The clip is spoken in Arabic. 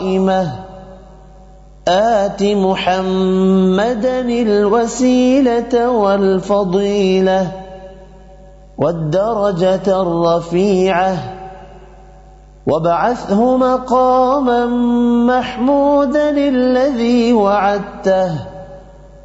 آت محمدا الوسيلة والفضيلة والدرجة الرفيعة وابعثه مقاما محمودا الذي وعدته